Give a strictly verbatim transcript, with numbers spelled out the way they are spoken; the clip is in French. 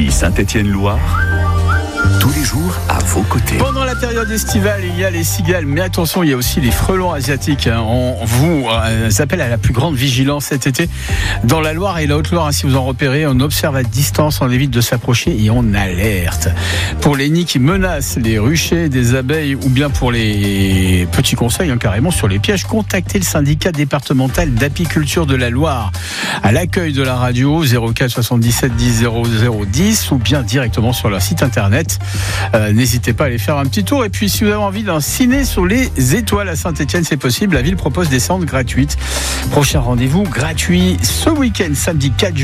Ici Saint-Étienne-Loire, tous les jours à vos côtés. Pendant la période estivale, il y a les cigales, mais attention, il y a aussi les frelons asiatiques. On vous appelle à la plus grande vigilance cet été. Dans la Loire et la Haute-Loire, si vous en repérez, on observe à distance, on évite de s'approcher et on alerte. Pour les nids qui menacent les ruchers des abeilles ou bien pour les petits conseils, hein, carrément sur les pièges, contactez le syndicat départemental d'apiculture de la Loire à l'accueil de la radio zéro quatre soixante-dix-sept dix zéro zéro dix ou bien directement sur leur site internet. Euh, n'hésitez pas à aller faire un petit tour. Et puis si vous avez envie d'un ciné sur les étoiles à Saint-Étienne, c'est possible. La ville propose des séances gratuites. Prochain rendez-vous gratuit ce week-end, samedi quatre juillet.